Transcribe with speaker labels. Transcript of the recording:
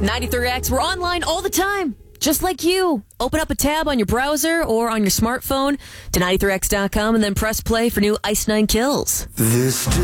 Speaker 1: 93X, we're online all the time, just like you. Open up a tab on your browser or on your smartphone to 93x.com and then press play for new Ice Nine Kills.
Speaker 2: This